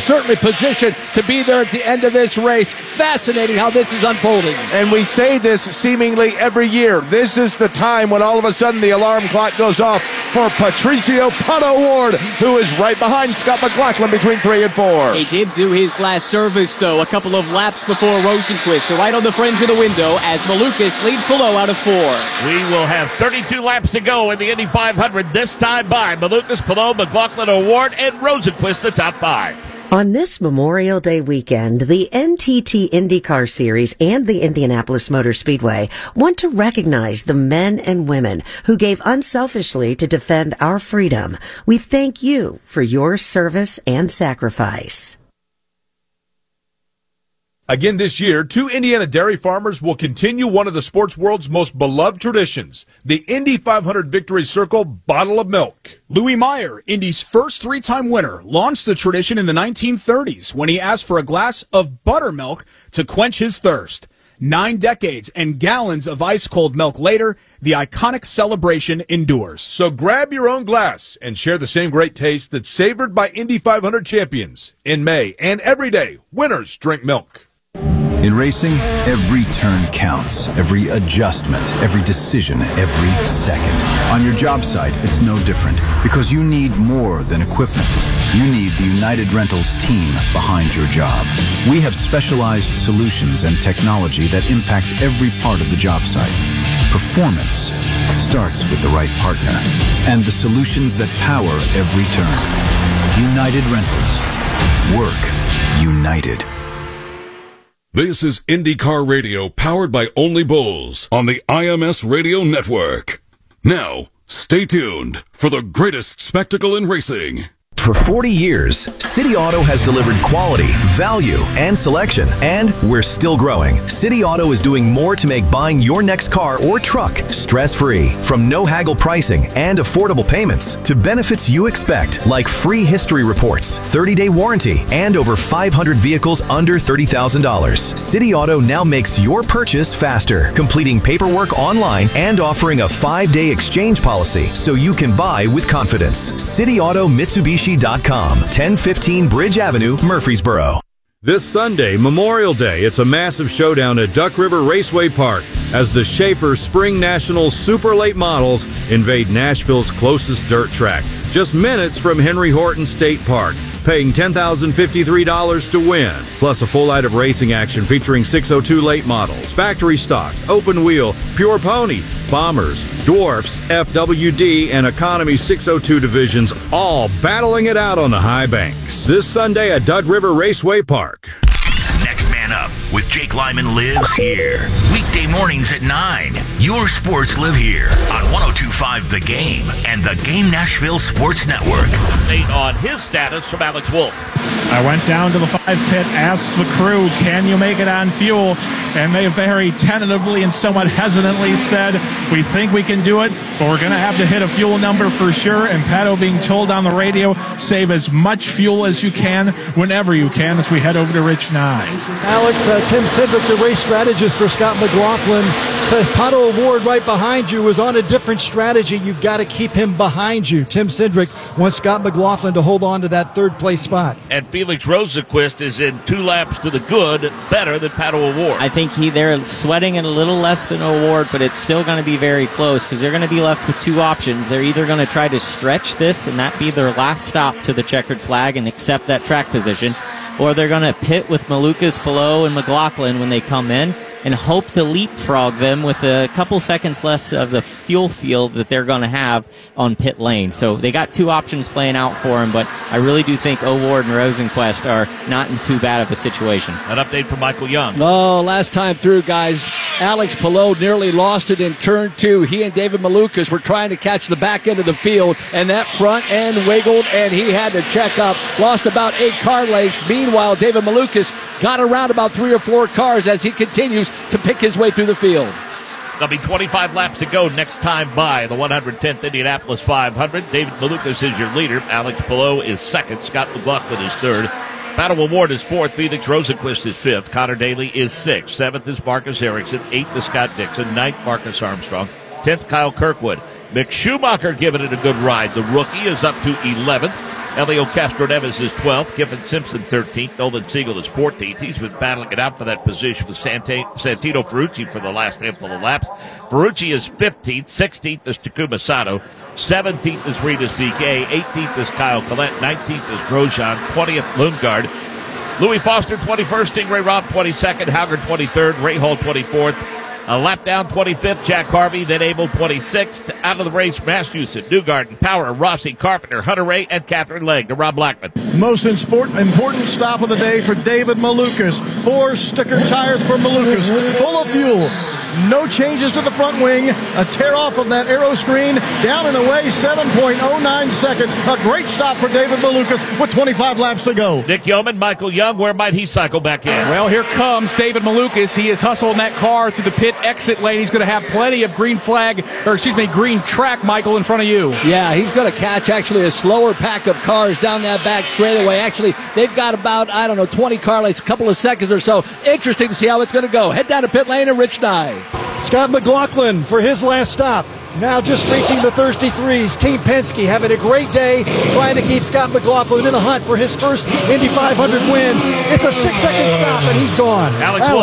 certainly positioned to be there at the end of this race. Fascinating how this is unfolding. And we say this seemingly every year. This is the time when all of a sudden the alarm clock goes off for Patricio Pato O'Ward, who is right behind Scott McLaughlin between 3 and 4. He did do his last service, though, a couple of laps before Rosenquist. So right on the fringe of the window as Malukas leads below out of 4. We will have 32 laps to go in the Indy 500, this time by Malukas, Palou, McLaughlin, O'Ward, and Rosenquist, the top 5. On this Memorial Day weekend, the NTT IndyCar Series and the Indianapolis Motor Speedway want to recognize the men and women who gave unselfishly to defend our freedom. We thank you for your service and sacrifice. Again this year, 2 Indiana dairy farmers will continue one of the sports world's most beloved traditions, the Indy 500 Victory Circle Bottle of Milk. Louis Meyer, Indy's first 3-time winner, launched the tradition in the 1930s when he asked for a glass of buttermilk to quench his thirst. 9 decades and gallons of ice-cold milk later, the iconic celebration endures. So grab your own glass and share the same great taste that's savored by Indy 500 champions. In May and every day, winners drink milk. In racing, every turn counts, every adjustment, every decision, every second. On your job site, it's no different, because you need more than equipment. You need the United Rentals team behind your job. We have specialized solutions and technology that impact every part of the job site. Performance starts with the right partner and the solutions that power every turn. United Rentals. Work united. This is IndyCar Radio, powered by Only Bulls on the IMS Radio Network. Now, stay tuned for the greatest spectacle in racing. For 40 years, City Auto has delivered quality, value, and selection, and we're still growing. City Auto is doing more to make buying your next car or truck stress-free. From no-haggle pricing and affordable payments to benefits you expect, like free history reports, 30-day warranty, and over 500 vehicles under $30,000. City Auto now makes your purchase faster, completing paperwork online and offering a 5-day exchange policy so you can buy with confidence. City Auto Mitsubishi.com, 1015 Bridge Avenue, Murfreesboro. This Sunday, Memorial Day, it's a massive showdown at Duck River Raceway Park as the Schaefer Spring Nationals Super Late Models invade Nashville's closest dirt track, just minutes from Henry Horton State Park, paying $10,053 to win, plus a full night of racing action featuring 602 late models, factory stocks, open wheel, pure pony, bombers, dwarfs, FWD, and economy 602 divisions, all battling it out on the high banks. This Sunday at Duck River Raceway Park. Next Man Up with Jake Lyman lives here. Weekday mornings at 9. Your sports live here on 102.5 The Game and the Game Nashville Sports Network. Update on his status from Alex Wolf. I went down to the 5 pit, asked the crew, can you make it on fuel? And they very tentatively and somewhat hesitantly said, we think we can do it, but we're going to have to hit a fuel number for sure. And Pato being told on the radio, save as much fuel as you can whenever you can as we head over to Rich 9. Alex, Tim Cindric, the race strategist for Scott McLaughlin, says Pato O'Ward right behind you is on a different strategy. You've got to keep him behind you. Tim Cindric wants Scott McLaughlin to hold on to that third place spot. And Felix Rosenquist is in 2 laps to the good, better than Pato O'Ward. I think they're sweating it a little less than O'Ward, but it's still going to be very close because they're going to be left with 2 options. They're either going to try to stretch this and that be their last stop to the checkered flag and accept that track position, or they're going to pit with Malukas, Palou, and McLaughlin when they come in and hope to leapfrog them with a couple seconds less of the fuel field that they're going to have on pit lane. So they got 2 options playing out for them, but I really do think O'Ward and Rosenquist are not in too bad of a situation. An update from Michael Young. Oh, last time through, guys, Alex Palou nearly lost it in turn 2. He and David Malukas were trying to catch the back end of the field, and that front end wiggled, and he had to check up. Lost about 8 car lengths. Meanwhile, David Malukas got around about 3 or 4 cars as he continues to pick his way through the field. There'll be 25 laps to go next time by the 110th Indianapolis 500. David Malukas is your leader. Alex Palou is second. Scott McLaughlin is third. Pato O'Ward is fourth. Felix Rosenquist is fifth. Connor Daly is sixth. Seventh is Marcus Erickson. Eighth is Scott Dixon. Ninth, Marcus Armstrong. 10th, Kyle Kirkwood. Mick Schumacher giving it a good ride. The rookie is up to 11th. Elio Castroneves is 12th. Kiffin Simpson 13th. Nolan Siegel is 14th. He's been battling it out for that position with Santino Ferrucci for the last handful of laps. Ferrucci is 15th. 16th is Takuma Sato. 17th is Rinus VeeKay. 18th is Kyle Collette. 19th is Grosjean. 20th, Lundgaard. Louis Foster, 21st. Stingray Robb, 22nd. Hauger, 23rd. Ray Hall, 24th. A lap down, 25th, Jack Harvey, then Abel, 26th. Out of the race, Massachusetts, Newgarden, Power, Rossi, Carpenter, Hunter Ray, and Catherine Legg to Rob Blackman. Most important stop of the day for David Malukas. 4 sticker tires for Malukas, full of fuel. No changes to the front wing. A tear off of that aero screen. Down and away, 7.09 seconds. A great stop for David Malukas with 25 laps to go. Nick Yeoman, Michael Young, where might he cycle back in? Well, here comes David Malukas. He is hustling that car through the pit exit lane. He's going to have plenty of green track, Michael, in front of you. Yeah, he's going to catch actually a slower pack of cars down that back straightaway. Actually, they've got about, 20 car lengths, a couple of seconds or so. Interesting to see how it's going to go. Head down to pit lane and Rich Nye. Scott McLaughlin for his last stop. Now just reaching the thirsty threes. Team Penske having a great day trying to keep Scott McLaughlin in the hunt for his first Indy 500 win. It's a 6-second stop and he's gone.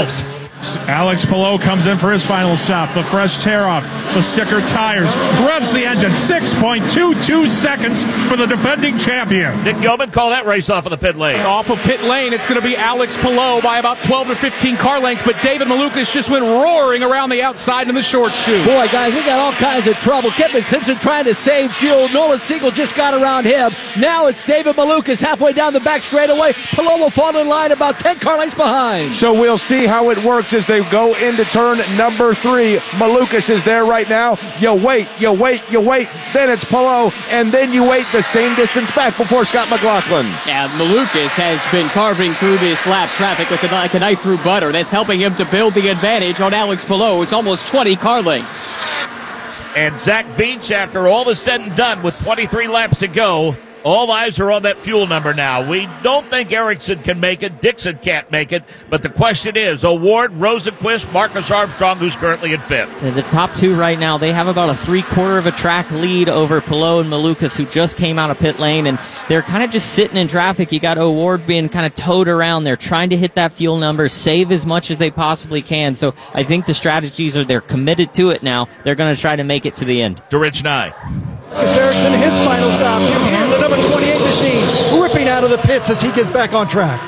Alex Palou comes in for his final stop. The fresh tear off, the sticker tires, revs the engine. 6.22 seconds for the defending champion. Nick Yeoman, call that race off of the pit lane. Off of pit lane, it's going to be Alex Palou by about 12 to 15 car lengths, but David Malukas just went roaring around the outside in the short chute. Boy, guys, we got all kinds of trouble. Kevin Simpson trying to save fuel. Nolan Siegel just got around him. Now it's David Malukas halfway down the back straightaway. Palou will fall in line about 10 car lengths behind. So we'll see how it works as they go into turn number 3. Malukas is there right now. You wait. Then it's Palou, and then you wait the same distance back before Scott McLaughlin. Yeah, Malukas has been carving through this lap traffic like a knife through butter. That's helping him to build the advantage on Alex Palou. It's almost 20 car lengths. And Zach Veach, after all is said and done with 23 laps to go, all eyes are on that fuel number now. We don't think Ericsson can make it. Dixon can't make it. But the question is, O'Ward, Rosenquist, Marcus Armstrong, who's currently in 5th. The top 2 right now, they have about a 3/4 of a track lead over Palou and Malukas, who just came out of pit lane, and they're kind of just sitting in traffic. You got O'Ward being kind of towed around. They're trying to hit that fuel number, save as much as they possibly can. So I think the strategies are they're committed to it now. They're going to try to make it to the end. To Rich Nye. Marcus Ericsson, his final stop. You hear the number 28 machine ripping out of the pits as he gets back on track.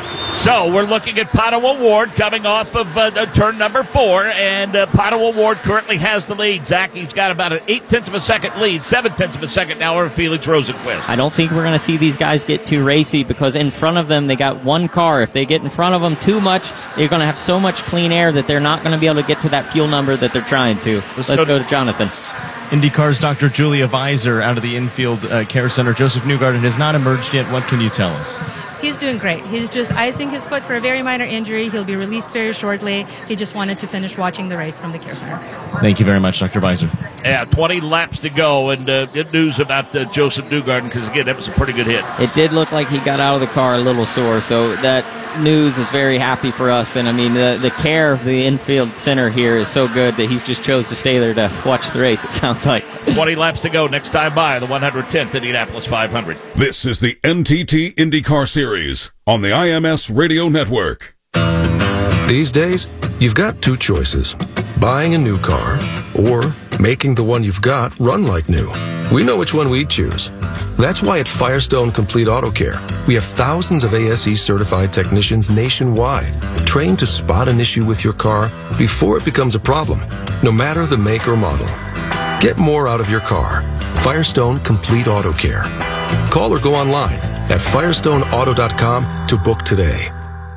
So we're looking at Pato O'Ward coming off of turn number 4, and Pato O'Ward currently has the lead. Zach, he's got about an 0.8 of a second lead, 0.7 of a second now over Felix Rosenquist. I don't think we're going to see these guys get too racy because in front of them they got one car. If they get in front of them too much, they're going to have so much clean air that they're not going to be able to get to that fuel number that they're trying to. Let's go to Jonathan. IndyCar's Dr. Julia Visor out of the infield care center. Joseph Newgarden has not emerged yet. What can you tell us? He's doing great. He's just icing his foot for a very minor injury. He'll be released very shortly. He just wanted to finish watching the race from the care center. Thank you very much, Dr. Visor. Yeah, 20 laps to go, and good news about Joseph Newgarden because, again, that was a pretty good hit. It did look like he got out of the car a little sore, so that news is very happy for us. And, I mean, the care of the infield center here is so good that he just chose to stay there to watch the race, it sounds like. 20 laps to go next time by the 110th Indianapolis 500. This is the NTT IndyCar Series on the IMS Radio Network. These days, you've got 2 choices. Buying a new car or making the one you've got run like new. We know which one we'd choose. That's why at Firestone Complete Auto Care, we have thousands of ASE certified technicians nationwide, trained to spot an issue with your car before it becomes a problem, no matter the make or model. Get more out of your car. Firestone Complete Auto Care. Call or go online at firestoneauto.com to book today.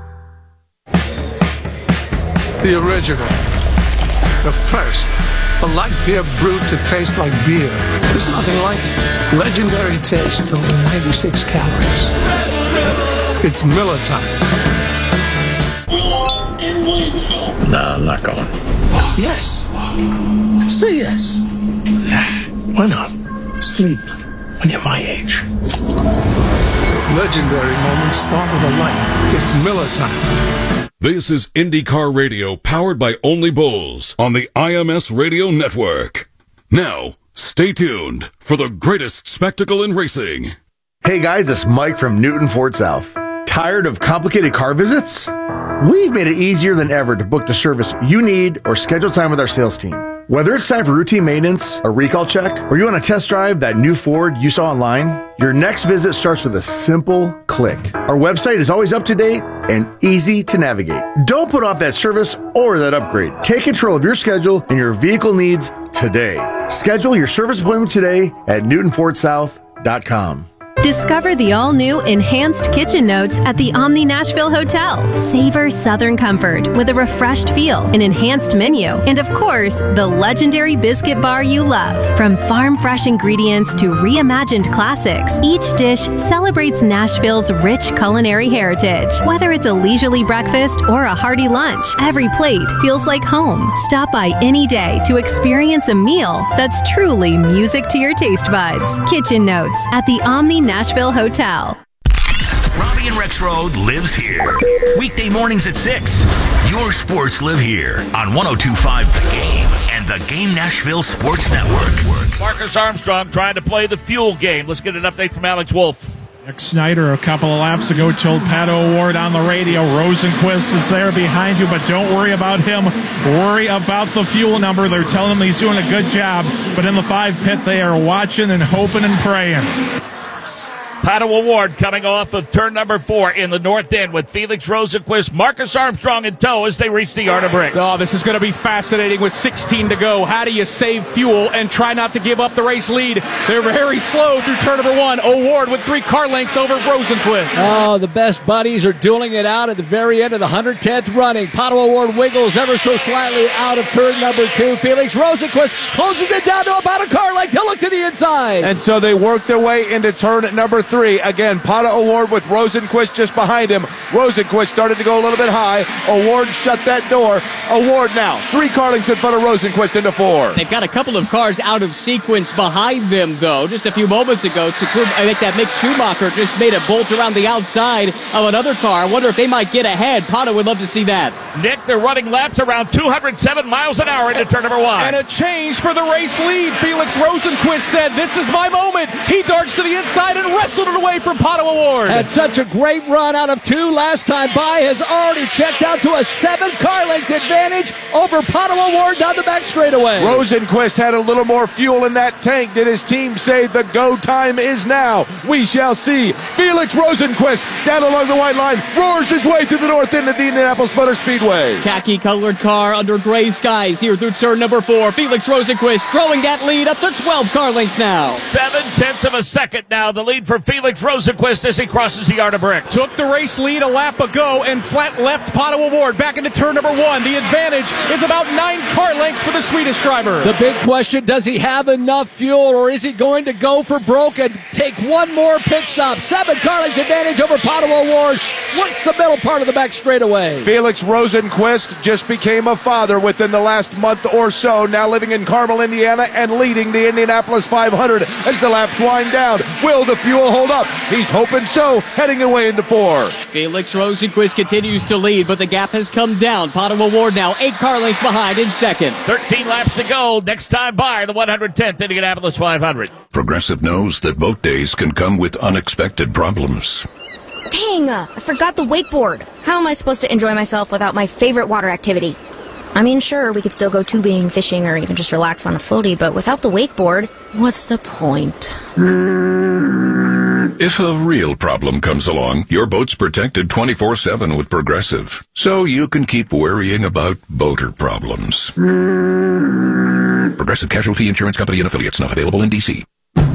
The original. The first. A light beer brewed to taste like beer. There's nothing like it. Legendary taste, over 96 calories. It's Miller time. No, I'm not going. Yes. Say yes. Why not? Sleep when you're my age. Legendary moments start with a light. It's Miller time. This is IndyCar Radio, powered by Only Bulls on the IMS Radio Network. Now, stay tuned for the greatest spectacle in racing. Hey guys, it's Mike from Newton Fort South. Tired of complicated car visits? We've made it easier than ever to book the service you need or schedule time with our sales team. Whether it's time for routine maintenance, a recall check, or you want to test drive that new Ford you saw online, your next visit starts with a simple click. Our website is always up to date and easy to navigate. Don't put off that service or that upgrade. Take control of your schedule and your vehicle needs today. Schedule your service appointment today at NewtonFortSouth.com. Discover the all-new Enhanced Kitchen Notes at the Omni Nashville Hotel. Savor Southern comfort with a refreshed feel, an enhanced menu, and of course, the legendary biscuit bar you love. From farm-fresh ingredients to reimagined classics, each dish celebrates Nashville's rich culinary heritage. Whether it's a leisurely breakfast or a hearty lunch, every plate feels like home. Stop by any day to experience a meal that's truly music to your taste buds. Kitchen Notes at the Omni Nashville Hotel. Robbie and Rex Road lives here. Weekday mornings at 6. Your sports live here on 102.5 The Game and the Game Nashville Sports Network. Marcus Armstrong trying to play the fuel game. Let's get an update from Alex Wolf. Nick Snyder a couple of laps ago told Pato O'Ward on the radio, Rosenquist is there behind you, but don't worry about him. Worry about the fuel number. They're telling him he's doing a good job, but in the 5 pit, they are watching and hoping and praying. Pato O'Ward coming off of turn number 4 in the north end with Felix Rosenquist, Marcus Armstrong in tow as they reach the yard of bricks. Oh, this is going to be fascinating with 16 to go. How do you save fuel and try not to give up the race lead? They're very slow through turn number 1. O'Ward with 3 car lengths over Rosenquist. Oh, the best buddies are dueling it out at the very end of the 110th running. Pato O'Ward wiggles ever so slightly out of turn number 2. Felix Rosenquist closes it down to about a car length. He'll look to the inside. And so they work their way into turn number 3. Again, Pato O'Ward with Rosenquist just behind him. Rosenquist started to go a little bit high. O'Ward shut that door. O'Ward now 3 car lengths in front of Rosenquist into 4. They've got a couple of cars out of sequence behind them, though. Just a few moments ago, I think that Mick Schumacher just made a bolt around the outside of another car. I wonder if they might get ahead. Pato would love to see that. Nick, they're running laps around 207 miles an hour into turn number 1. And a change for the race lead. Felix Rosenquist said, "This is my moment." He darts to the inside and wrestled it away from Pato O'Ward. Had such a great run out of 2 last time by, has already checked out to a 7 car length advantage over Pato O'Ward down the back straightaway. Rosenquist had a little more fuel in that tank. Did his team say the go time is now? We shall see. Felix Rosenquist down along the white line roars his way to the north end of the Indianapolis Motor Speedway. Khaki colored car under gray skies here through turn number 4. Felix Rosenquist throwing that lead up to 12 car lengths now. 0.7 of a second now. The lead for Felix Rosenquist as he crosses the yard of bricks. Took the race lead a lap ago and flat left Pato O'Ward back into turn number 1. The advantage is about 9 car lengths for the Swedish driver. The big question, does he have enough fuel or is he going to go for broke and take one more pit stop? 7 car length advantage over Pato O'Ward. Works the middle part of the back straightaway. Felix Rosenquist just became a father within the last month or so, now living in Carmel, Indiana, and leading the Indianapolis 500 as the laps wind down. Will the fuel hold up? He's hoping so, heading away into 4. Felix Rosenquist continues to lead, but the gap has come down. Pato O'Ward now 8 car lengths behind in second. 13 laps to go. Next time by the 110th Indianapolis 500. Progressive knows that boat days can come with unexpected problems. Dang, I forgot the wakeboard. How am I supposed to enjoy myself without my favorite water activity? I mean, sure, we could still go tubing, fishing, or even just relax on a floaty, but without the wakeboard, what's the point? If a real problem comes along, your boat's protected 24/7 with Progressive, so you can keep worrying about boater problems. Progressive Casualty Insurance Company and Affiliates, not available in D.C.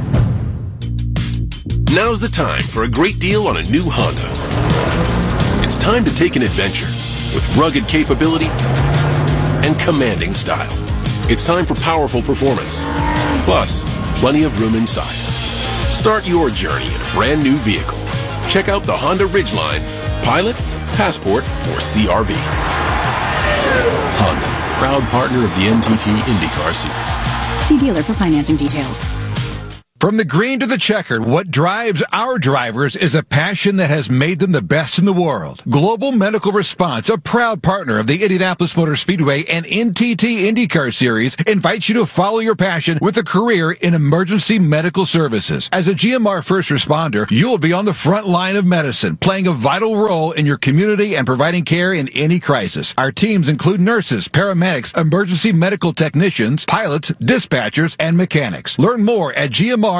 Now's the time for a great deal on a new Honda. It's time to take an adventure with rugged capability and commanding style. It's time for powerful performance, plus plenty of room inside. Start your journey in a brand new vehicle. Check out the Honda Ridgeline, Pilot, Passport, or CR-V. Honda, proud partner of the NTT IndyCar Series. See dealer for financing details. From the green to the checkered, what drives our drivers is a passion that has made them the best in the world. Global Medical Response, a proud partner of the Indianapolis Motor Speedway and NTT IndyCar Series, invites you to follow your passion with a career in emergency medical services. As a GMR first responder, you'll be on the front line of medicine, playing a vital role in your community and providing care in any crisis. Our teams include nurses, paramedics, emergency medical technicians, pilots, dispatchers, and mechanics. Learn more at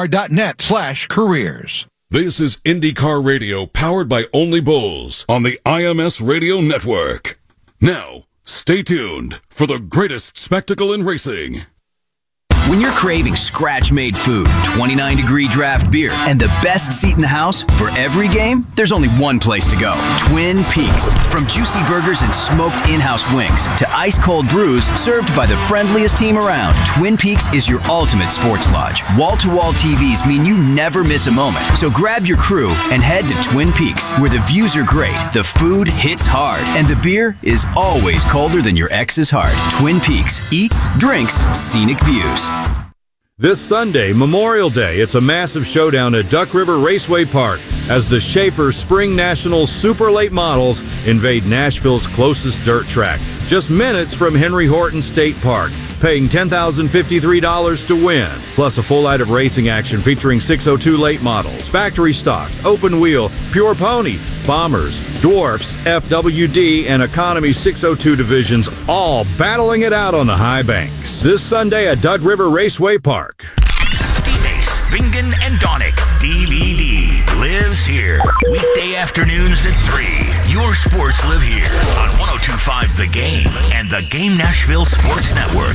gmr.net/careers. This is IndyCar Radio, powered by Only Bulls on the IMS Radio Network. Now, stay tuned for the greatest spectacle in racing. When you're craving scratch-made food, 29-degree draft beer, and the best seat in the house for every game, there's only one place to go. Twin Peaks. From juicy burgers and smoked in-house wings to ice-cold brews served by the friendliest team around, Twin Peaks is your ultimate sports lodge. Wall-to-wall TVs mean you never miss a moment. So grab your crew and head to Twin Peaks, where the views are great, the food hits hard, and the beer is always colder than your ex's heart. Twin Peaks. Eats, drinks, scenic views. This Sunday, Memorial Day, it's a massive showdown at Duck River Raceway Park as the Schaefer Spring Nationals Super Late Models invade Nashville's closest dirt track, just minutes from Henry Horton State Park, paying $10,053 to win, plus a full night of racing action featuring 602 late models, factory stocks, open wheel, pure pony, bombers, dwarfs, FWD, and economy 602 divisions, all battling it out on the high banks. This Sunday at Duck River Raceway Park. D-Base, Bingen, and Donick. DVD lives here. Weekday afternoons at 3. Your sports live here on 102.5 The Game and the Game Nashville Sports Network.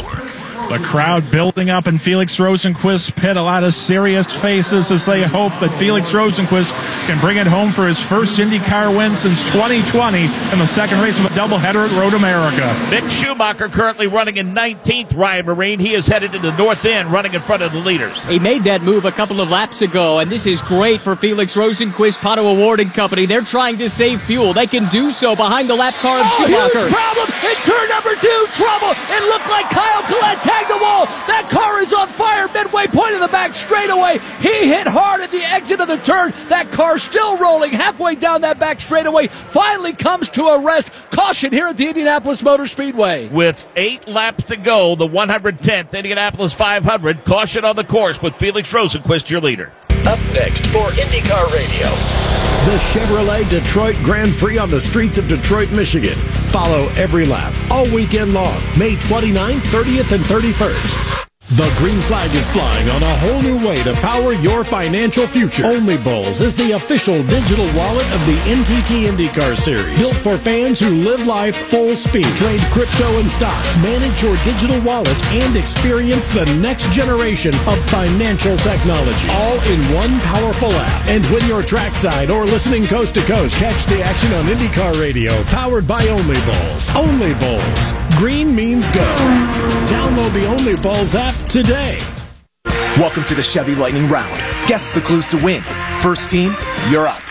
The crowd building up in Felix Rosenquist's pit. A lot of serious faces as they hope that Felix Rosenquist can bring it home for his first IndyCar win since 2020 in the second race of a doubleheader at Road America. Mick Schumacher currently running in 19th, Ryan Marine. He is headed to the north end, running in front of the leaders. He made that move a couple of laps ago, and this is great for Felix Rosenquist, Pato Award and Company. They're trying to save fuel. They can do so behind the lap car of Schumacher. Huge problem in turn number 2. Trouble. It looked like Kyle Collette tagged the wall. That car is on fire midway point of the back straightaway. He hit hard at the exit of the turn. That car still rolling halfway down that back straightaway. Finally comes to a rest. Caution here at the Indianapolis Motor Speedway. With 8 laps to go, the 110th Indianapolis 500. Caution on the course with Felix Rosenquist, your leader. Up next for IndyCar Radio, the Chevrolet Detroit Grand Prix on the streets of Detroit, Michigan. Follow every lap all weekend long, May 29th, 30th, and 31st. The green flag is flying on a whole new way to power your financial future. Only Bulls is the official digital wallet of the NTT IndyCar Series. Built for fans who live life full speed. Trade crypto and stocks. Manage your digital wallet and experience the next generation of financial technology. All in one powerful app. And when you're trackside or listening coast to coast, catch the action on IndyCar Radio. Powered by Only Bulls. Only Bulls. Green means go. Download the Only Bulls app today. Welcome to the Chevy Lightning Round. Guess the clues to win. First team, you're up.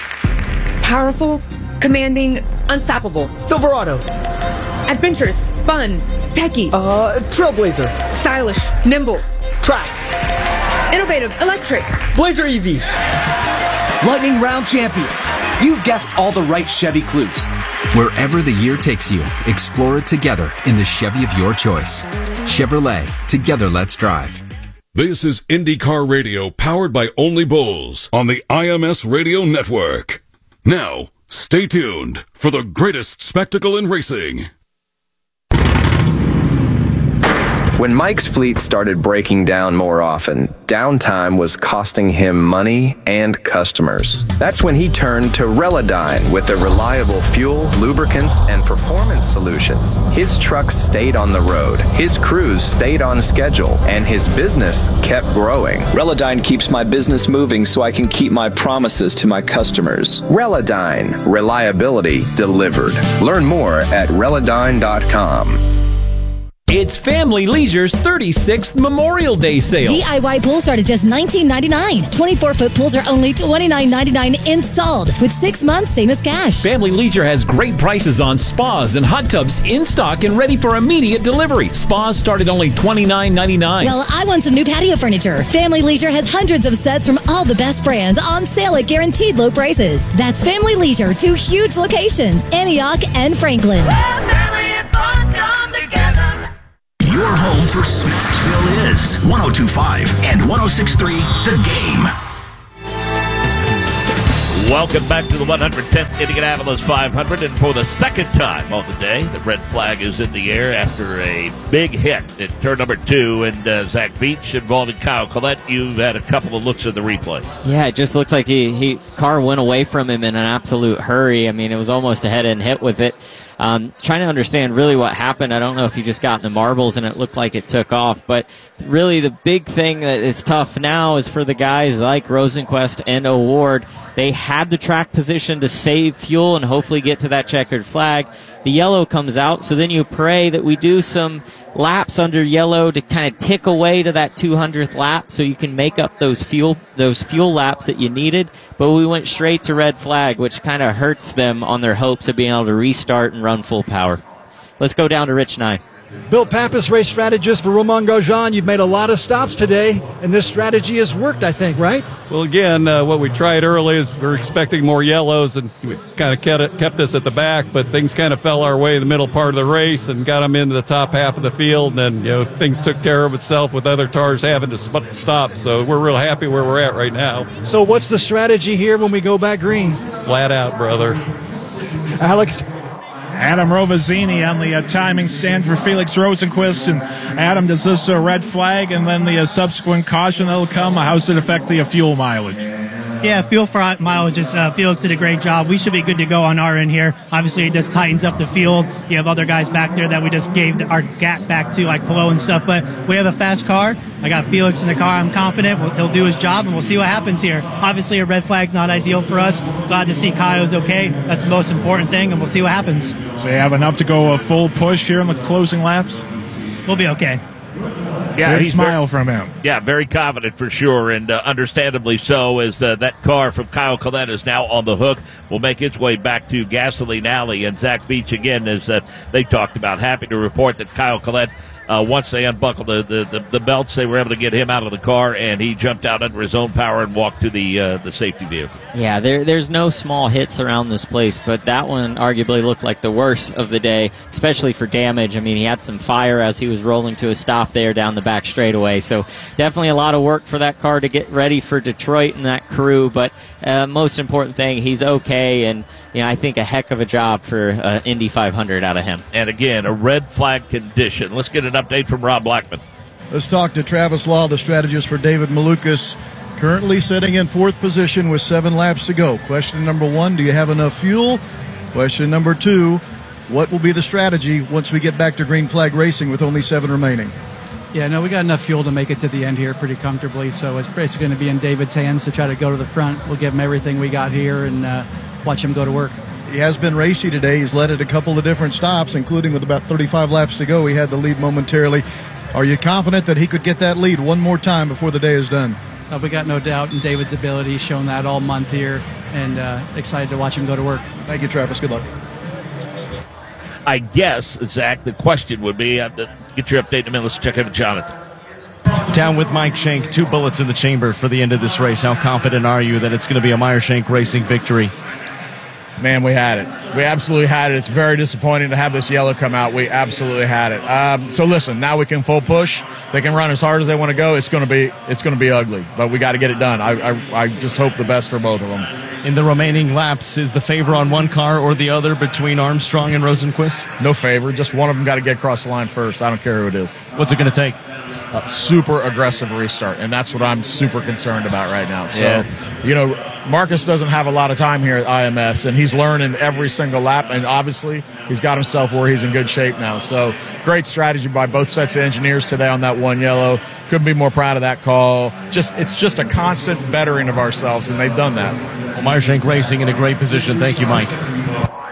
Powerful, commanding, unstoppable. Silverado. Adventurous, fun, techie. Trailblazer. Stylish, nimble. Trax. Innovative, electric. Blazer EV. Lightning Round champions. You've guessed all the right Chevy clues. Wherever the year takes you, explore it together in the Chevy of your choice. Chevrolet, together let's drive. This is IndyCar Radio, powered by Only Bulls on the IMS Radio Network. Now, stay tuned for the greatest spectacle in racing. When Mike's fleet started breaking down more often, downtime was costing him money and customers. That's when he turned to Relodyne with their reliable fuel, lubricants, and performance solutions. His trucks stayed on the road, his crews stayed on schedule, and his business kept growing. Relodyne keeps my business moving so I can keep my promises to my customers. Relodyne, reliability delivered. Learn more at Relodyne.com. It's Family Leisure's 36th Memorial Day sale. DIY pools start at just $19.99. 24-foot pools are only $29.99 installed, with 6 months, same as cash. Family Leisure has great prices on spas and hot tubs in stock and ready for immediate delivery. Spas start at only $29.99. Well, I want some new patio furniture. Family Leisure has hundreds of sets from all the best brands on sale at guaranteed low prices. That's Family Leisure, 2 huge locations, Antioch and Franklin. Your home for Smashville is 102.5 and 106.3 The Game. Welcome back to the 110th Indianapolis 500, and for the second time on the day, the red flag is in the air after a big hit at turn number 2, and Zach Beach involving Kyle Collette. You've had a couple of looks at the replay. Yeah, it just looks like car went away from him in an absolute hurry. I mean, it was almost a head-end hit with it. Trying to understand really what happened. I don't know if he just got in the marbles and it looked like it took off, but really the big thing that is tough now is for the guys like Rosenquist and O'Ward. They had the track position to save fuel and hopefully get to that checkered flag. The yellow comes out, so then you pray that we do some laps under yellow to kind of tick away to that 200th lap so you can make up those fuel laps that you needed. But we went straight to red flag, which kind of hurts them on their hopes of being able to restart and run full power. Let's go down to Rich Nye. Bill Pappas, race strategist for Romain Grosjean. You've made a lot of stops today, and this strategy has worked, I think, right? Well, again, what we tried early is we're expecting more yellows, and we kind of kept us at the back, but things kind of fell our way in the middle part of the race and got them into the top half of the field, and then things took care of itself with other cars having to stop. So we're real happy where we're at right now. So what's the strategy here when we go back green? Flat out, brother. Alex? Adam Rovazzini on the timing stand for Felix Rosenquist. And Adam, does this red flag and then the subsequent caution that'll come, how does it affect the fuel mileage? Yeah, fuel for mileage is Felix did a great job. We should be good to go on our end here. Obviously, it just tightens up the field. You have other guys back there that we just gave our gap back to, like Palou and stuff. But we have a fast car. I got Felix in the car. I'm confident he'll do his job, and we'll see what happens here. Obviously, a red flag's not ideal for us. Glad to see Kyle's okay. That's the most important thing, and we'll see what happens. So you have enough to go a full push here in the closing laps? We'll be okay. Yeah, Big smile from him. Yeah, very confident for sure, and understandably so, as that car from Kyle Collette is now on the hook, will make its way back to Gasoline Alley. And Zach Beach, again, as they talked about, happy to report that Kyle Collette, once they unbuckled the belts, they were able to get him out of the car, and he jumped out under his own power and walked to the safety vehicle. Yeah, there's no small hits around this place, but that one arguably looked like the worst of the day, especially for damage. I mean, he had some fire as he was rolling to a stop there down the back straightaway. So definitely a lot of work for that car to get ready for Detroit and that crew, but most important thing, he's okay, and I think a heck of a job for Indy 500 out of him. And again, a red flag condition. Let's get an update from Rob Blackman. Let's talk to Travis Law, the strategist for David Malukas, currently sitting in 4th position with 7 laps to go. Question number 1, do you have enough fuel? Question number 2, what will be the strategy once we get back to green flag racing with only 7 remaining? Yeah, no, we got enough fuel to make it to the end here pretty comfortably, so it's going to be in David's hands to try to go to the front. We'll give him everything we got here and watch him go to work. He has been racy today. He's led at a couple of different stops, including with about 35 laps to go. He had the lead momentarily. Are you confident that he could get that lead one more time before the day is done? We got no doubt in David's ability. He's shown that all month here, and excited to watch him go to work. Thank you, Travis. Good luck. I guess, Zach, the question would be, get your update in a minute. Let's check in with Jonathan. Down with Mike Shank, 2 bullets in the chamber for the end of this race. How confident are you that it's going to be a Meyer Shank Racing victory? Man, we had it. We absolutely had it. It's very disappointing to have this yellow come out. We absolutely had it. So listen, now we can full push. They can run as hard as they want to go. It's going to be ugly, but we got to get it done. I just hope the best for both of them. In the remaining laps, is the favor on one car or the other between Armstrong and Rosenquist? No favor. Just one of them got to get across the line first. I don't care who it is. What's it going to take? A super aggressive restart, and that's what I'm super concerned about right now. So, Marcus doesn't have a lot of time here at IMS, and he's learning every single lap, and obviously he's got himself where he's in good shape now. So, great strategy by both sets of engineers today on that one yellow. Couldn't be more proud of that call. It's just a constant bettering of ourselves, and they've done that. Well, Meyer Shank Racing in a great position. Thank you, Mike.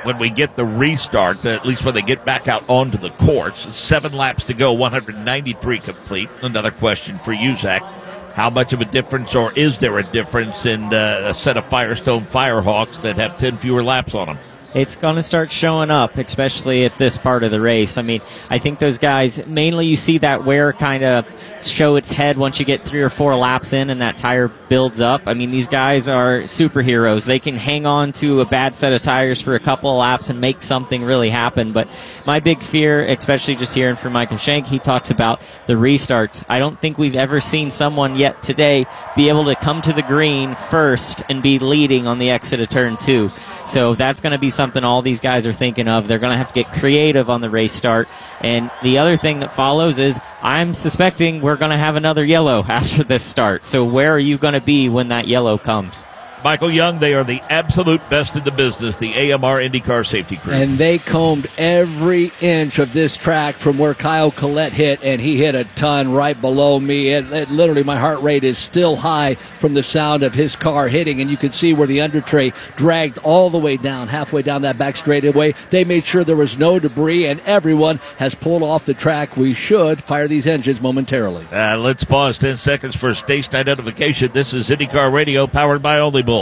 when we get the restart, at least when they get back out onto the course. 7 laps to go, 193 complete. Another question for you, Zach. How much of a difference, or is there a difference in a set of Firestone Firehawks that have 10 fewer laps on them? It's going to start showing up, especially at this part of the race. I mean, I think those guys, mainly you see that wear kind of show its head once you get 3 or 4 laps in and that tire builds up. I mean, these guys are superheroes. They can hang on to a bad set of tires for a couple of laps and make something really happen. But my big fear, especially just hearing from Michael Shank, he talks about the restarts. I don't think we've ever seen someone yet today be able to come to the green first and be leading on the exit of turn 2. So that's going to be something all these guys are thinking of. They're going to have to get creative on the race start. And the other thing that follows is I'm suspecting we're going to have another yellow after this start. So where are you going to be when that yellow comes? Michael Young, they are the absolute best in the business, the AMR IndyCar Safety Crew. And they combed every inch of this track from where Kyle Collette hit, and he hit a ton right below me. It literally, my heart rate is still high from the sound of his car hitting, and you can see where the under tray dragged all the way down, halfway down that back straightaway. They made sure there was no debris, and everyone has pulled off the track. We should fire these engines momentarily. Let's pause 10 seconds for station identification. This is IndyCar Radio, powered by Only Bulls.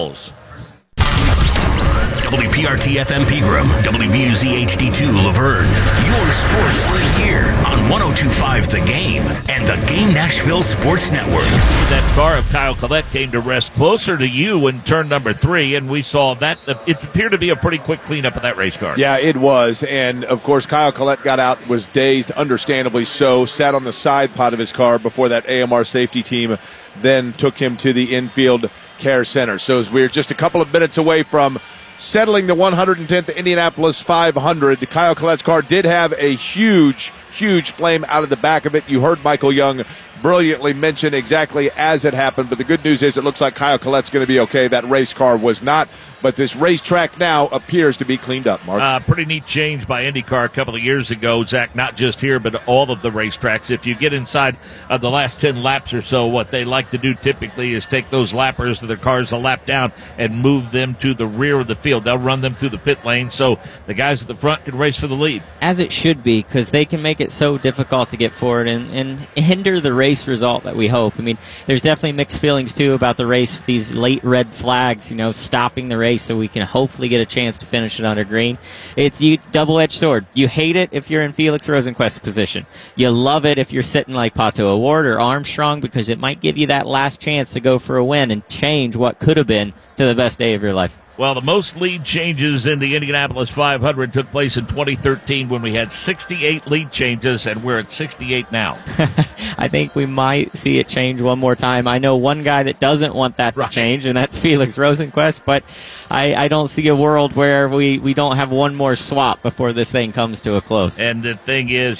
WPRT FM Pegram, WBUZ HD2 Laverne. Your sports live here on 102.5 The Game and the Game Nashville Sports Network. That car of Kyle Collette came to rest closer to you in turn number 3, and we saw that it appeared to be a pretty quick cleanup of that race car. Yeah, it was. And, of course, Kyle Collette got out, was dazed, understandably so, sat on the side pod of his car before that AMR safety team then took him to the infield care center. So as we're just a couple of minutes away from settling the 110th Indianapolis 500, Kyle Collette's car did have a huge flame out of the back of it. You heard Michael Young brilliantly mention exactly as it happened, but the good news is it looks like Kyle Collette's going to be okay. That race car was not, but this racetrack now appears to be cleaned up, Mark. Pretty neat change by IndyCar a couple of years ago, Zach, not just here, but all of the racetracks. If you get inside of the last 10 laps or so, what they like to do typically is take those lappers to their cars a lap down and move them to the rear of the field. They'll run them through the pit lane so the guys at the front can race for the lead. As it should be, because they can make it so difficult to get forward and hinder the race result that we hope. I mean, there's definitely mixed feelings, too, about the race, these late red flags, stopping the race so we can hopefully get a chance to finish it under green. It's a double-edged sword. You hate it if you're in Felix Rosenquist's position. You love it if you're sitting like Pato O'Ward or Armstrong, because it might give you that last chance to go for a win and change what could have been to the best day of your life. Well, the most lead changes in the Indianapolis 500 took place in 2013 when we had 68 lead changes, and we're at 68 now. I think we might see it change one more time. I know one guy that doesn't want that to change, and that's Felix Rosenquist, but I don't see a world where we don't have one more swap before this thing comes to a close. And the thing is,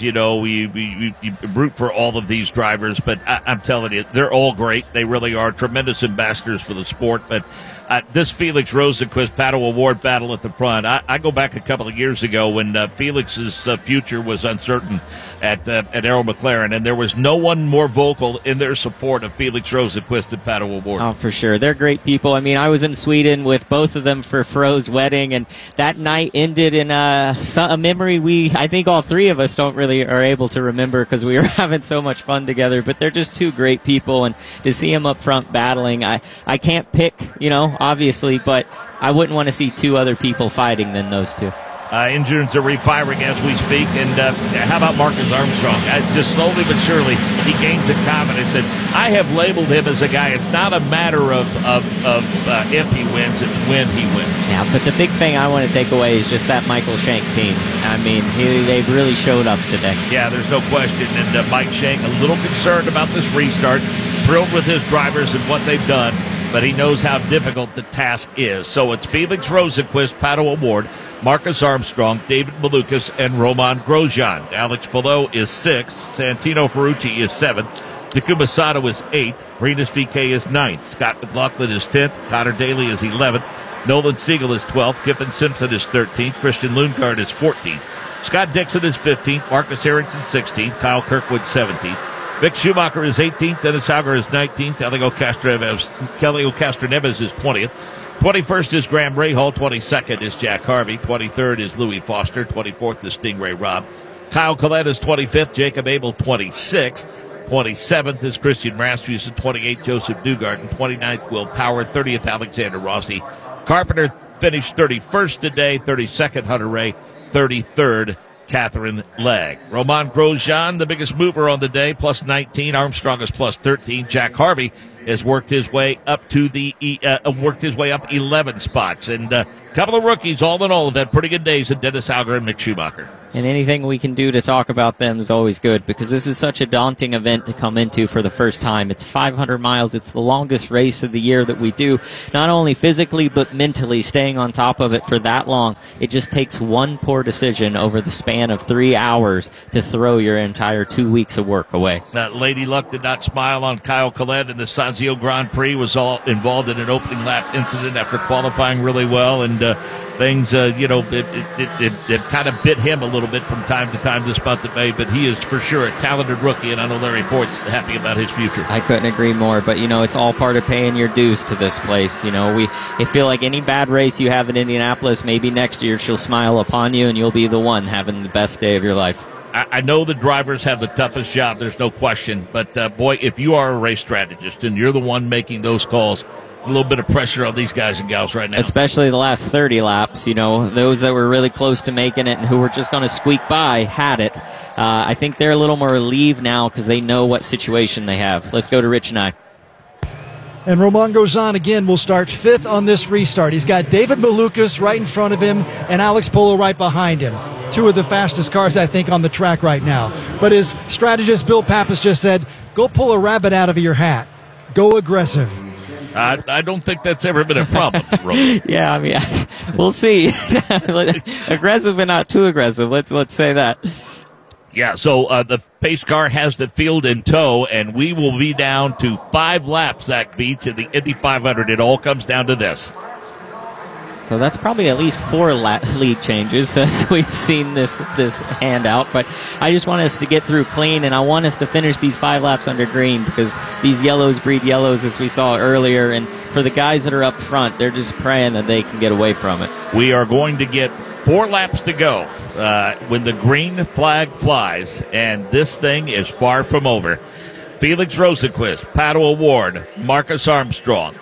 we root for all of these drivers, but I'm telling you, they're all great. They really are tremendous ambassadors for the sport, but this Felix Rosenquist Pato O'Ward battle at the front, I go back a couple of years ago when Felix's future was uncertain at Arrow McLaren, and there was no one more vocal in their support of Felix Rosenquist than Pato O'Ward. Oh, for sure. They're great people. I mean, I was in Sweden with both of them for Fro's wedding, and that night ended in a memory I think all three of us don't really are able to remember because we were having so much fun together, but they're just two great people, and to see them up front battling, I can't pick, obviously, but I wouldn't want to see two other people fighting than those two. Engines are refiring as we speak, and how about Marcus Armstrong? Just slowly but surely, he gains a confidence, and I have labeled him as a guy. It's not a matter of if he wins, it's when he wins. Yeah, but the big thing I want to take away is just that Michael Shank team. I mean, they've really showed up today. Yeah, there's no question, and Mike Shank a little concerned about this restart, thrilled with his drivers and what they've done, but he knows how difficult the task is. So it's Felix Rosenquist, Pato O'Ward, Marcus Armstrong, David Malukas, and Roman Grosjean. Alex Palou is 6th. Santino Ferrucci is 7th. Takuma Sato is 8th. Rinus VeeKay is 9th. Scott McLaughlin is 10th. Connor Daly is 11th. Nolan Siegel is 12th. Kiffin Simpson is 13th. Christian Lundgaard is 14th. Scott Dixon is 15th. Marcus Ericsson 16th. Kyle Kirkwood 17th. Mick Schumacher is 18th. Dennis Auger is 19th. Helio Castroneves is 20th. 21st is Graham Rahal. 22nd is Jack Harvey. 23rd is Louis Foster. 24th is Stingray Robb. Kyle Collette is 25th. Jacob Abel, 26th. 27th is Christian Rasmussen. 28th, Joseph Newgarden. 29th, Will Power. 30th, Alexander Rossi. Carpenter finished 31st today. 32nd, Hunter Ray. 33rd, Catherine Legg. Romain Grosjean, the biggest mover on the day, plus 19. Armstrong is plus 13. Jack Harvey has worked his way up worked his way up 11 spots. And a couple of rookies, all in all, have had pretty good days, in Dennis Alger and Mick Schumacher. And anything we can do to talk about them is always good, because this is such a daunting event to come into for the first time. It's 500 miles. It's the longest race of the year that we do, not only physically but mentally, staying on top of it for that long. It just takes one poor decision over the span of 3 hours to throw your entire 2 weeks of work away. Lady Luck did not smile on Kyle Collette in the Sanzio Grand Prix, was all involved in an opening lap incident after qualifying really well, and things, it kind of bit him a little bit from time to time this month of May, but he is for sure a talented rookie, and I know Larry Ford's happy about his future. I couldn't agree more, but, it's all part of paying your dues to this place. I feel like any bad race you have in Indianapolis, maybe next year she'll smile upon you, and you'll be the one having the best day of your life. I know the drivers have the toughest job, there's no question, but, boy, if you are a race strategist and you're the one making those calls, a little bit of pressure on these guys and gals right now. Especially the last 30 laps, those that were really close to making it and who were just going to squeak by had it. I think they're a little more relieved now because they know what situation they have. Let's go to Rich and I. And Romain Grosjean, again, will start 5th on this restart. He's got David Malukas right in front of him and Alex Polo right behind him. Two of the fastest cars, I think, on the track right now. But his strategist, Bill Pappas, just said, go pull a rabbit out of your hat. Go aggressive. I don't think that's ever been a problem for Roman. Yeah, we'll see. Aggressive but not too aggressive. Let's say that. Yeah, so the pace car has the field in tow, and we will be down to 5 laps, Zach Beach, in the Indy 500. It all comes down to this. So that's probably at least 4 lead changes as we've seen this handout. But I just want us to get through clean, and I want us to finish these 5 laps under green, because these yellows breed yellows, as we saw earlier. And for the guys that are up front, they're just praying that they can get away from it. We are going to get 4 laps to go when the green flag flies, and this thing is far from over. Felix Rosenqvist, Pato O'Ward, Marcus Armstrong,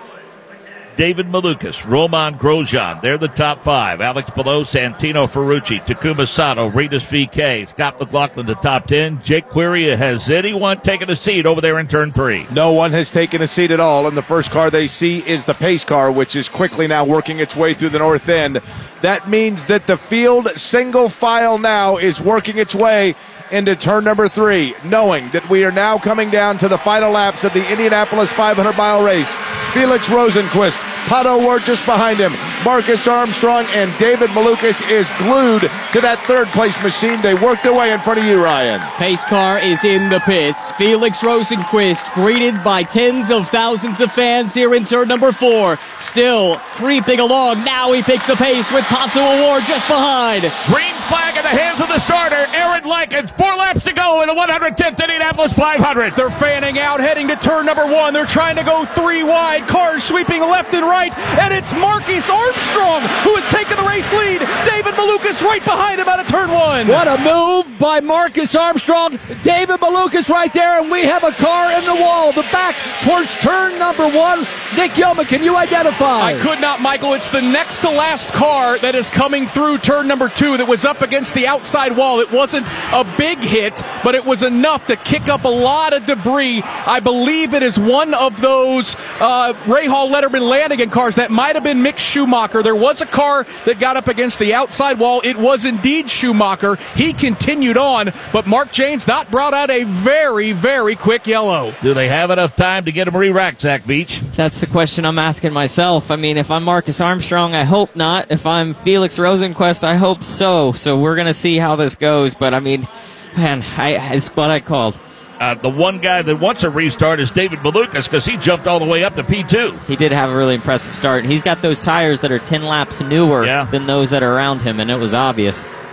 David Malukas, Romain Grosjean, they're the top 5. Alex Palou, Santino Ferrucci, Takuma Sato, Ritas VK, Scott McLaughlin, the top 10. Jake Query, has anyone taken a seat over there in turn 3? No one has taken a seat at all, and the first car they see is the pace car, which is quickly now working its way through the north end. That means that the field single file now is working its way into turn number 3, knowing that we are now coming down to the final laps of the Indianapolis 500-mile race. Felix Rosenqvist, Pato O'Ward just behind him, Marcus Armstrong, and David Malukas is glued to that third-place machine. They worked their way in front of you, Ryan. Pace car is in the pits. Felix Rosenqvist greeted by tens of thousands of fans here in turn number 4. Still creeping along. Now he picks the pace with Pato O'Ward just behind. Green flag in the hands of the starter, Aaron Likens. 4 laps to go in the 110th Indianapolis 500. They're fanning out, heading to turn number 1. They're trying to go 3 wide. Cars sweeping left and right, and it's Marcus Armstrong who has taken the race lead. David Malukas right behind him out of turn 1. What a move by Marcus Armstrong. David Malukas right there, and we have a car in the wall. The back towards turn number 1. Nick Yeoman, can you identify? I could not, Michael. It's the next to last car that is coming through turn number 2 that was up against the outside wall. It wasn't a big hit, but it was enough to kick up a lot of debris. I believe it is one of those Rahal Letterman Lanigan cars. That might have been Mick Schumacher. There was a car that got up against the outside wall. It was indeed Schumacher. He continued on, but Mark Jaynes not brought out a very, very quick yellow. Do they have enough time to get him re-racked, Zach Beach? That's the question I'm asking myself. I mean, if I'm Marcus Armstrong, I hope not. If I'm Felix Rosenqvist, I hope so. So we're going to see how this goes. But, I mean, man, it's what I called. The one guy that wants a restart is David Malukas, because he jumped all the way up to P2. He did have a really impressive start, and he's got those tires that are 10 laps newer than those that are around him, and it was obvious.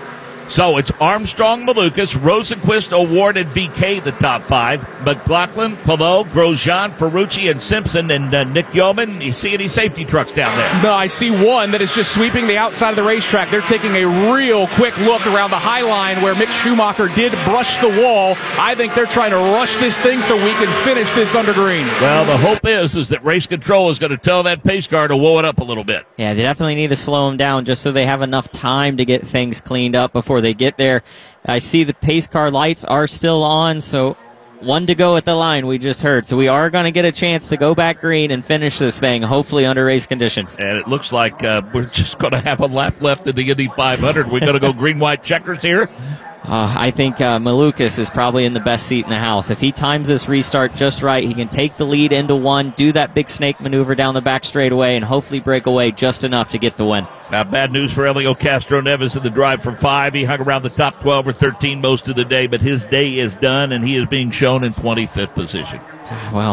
So it's Armstrong, Malukas, Rosenquist, Award, and VK, the top 5. McLaughlin, Palou, Grosjean, Ferrucci, and Simpson, and Nick Yeoman. You see any safety trucks down there? No, I see one that is just sweeping the outside of the racetrack. They're taking a real quick look around the high line where Mick Schumacher did brush the wall. I think they're trying to rush this thing so we can finish this under green. Well, the hope is that race control is going to tell that pace car to whoa it up a little bit. Yeah, they definitely need to slow them down just so they have enough time to get things cleaned up before they get there. I see the pace car lights are still on, so 1 to go at the line, we just heard. So we are going to get a chance to go back green and finish this thing, hopefully under race conditions. And it looks like we're just going to have a lap left in the Indy 500. We're going to go green-white checkers here. I think Malukas is probably in the best seat in the house. If he times this restart just right, he can take the lead into 1, do that big snake maneuver down the back straightaway, and hopefully break away just enough to get the win. Now, bad news for Elio Castro-Neves in the drive for 5. He hung around the top 12 or 13 most of the day, but his day is done, and he is being shown in 25th position. Well,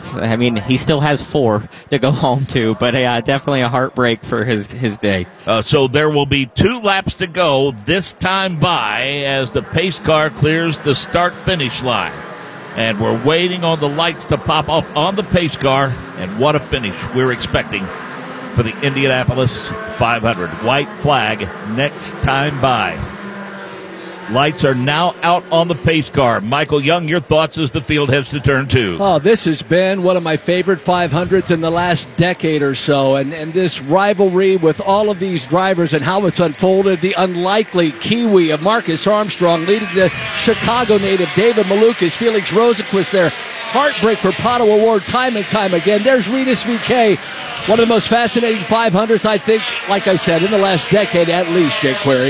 he still has 4 to go home to, but definitely a heartbreak for his day. So there will be 2 laps to go, this time by, as the pace car clears the start-finish line. And we're waiting on the lights to pop off on the pace car, and what a finish we're expecting for the Indianapolis 500. White flag next time by. Lights are now out on the pace car. Michael Young, your thoughts as the field heads to turn 2. Oh, this has been one of my favorite 500s in the last decade or so. And this rivalry with all of these drivers and how it's unfolded. The unlikely Kiwi of Marcus Armstrong leading the Chicago native David Malukas, Felix Rosenquist there. Heartbreak for Pato Award time and time again. There's Rinus VeeKay. One of the most fascinating 500s, I think, like I said, in the last decade at least, Jake Query.